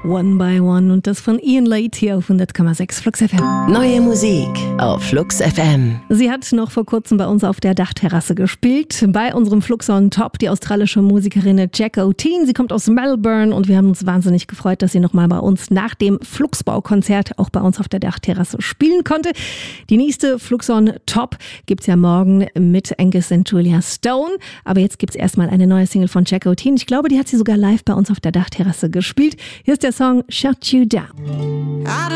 One by One und das von Ian Late hier auf 100,6 Flux FM. Neue Musik auf Flux FM. Sie hat noch vor kurzem bei uns auf der Dachterrasse gespielt. Bei unserem Flux on Top, die australische Musikerin Jacko Teen. Sie kommt aus Melbourne und wir haben uns wahnsinnig gefreut, dass sie nochmal bei uns nach dem Fluxbau-Konzert auch bei uns auf der Dachterrasse spielen konnte. Die nächste Flux on Top gibt's ja morgen mit Angus und Julia Stone. Aber jetzt gibt's erstmal eine neue Single von Jacko Teen. Ich glaube, die hat sie sogar live bei uns auf der Dachterrasse gespielt. Hier ist der Song Shut You Down.